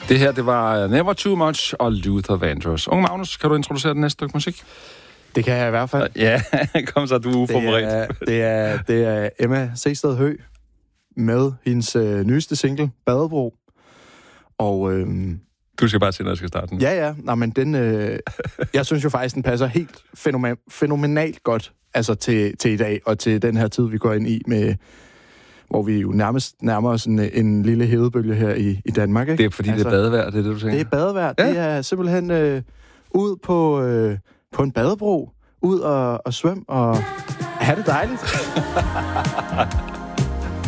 Det her, det var Never Too Much og Luther Vandross. Unge Magnus, kan du introducere det næste stykke musik? Det kan jeg i hvert fald. Ja, kom så, du er uforberedt. Det er Emma Seested Høgh med hendes nyeste single, Badebro. Og du skal bare se, når jeg skal starte den. Ja. Nå, men den... jeg synes jo faktisk, den passer helt fænomenalt godt altså til i dag, og til den her tid, vi går ind i, med, hvor vi jo nærmest nærmer os en lille hedebølge her i Danmark. Ikke? Det er fordi, det er badevejr, det er det, du tænker? Det er badevejr. Ja. Det er simpelthen ud på en badebro, ud og svømme og have det dejligt.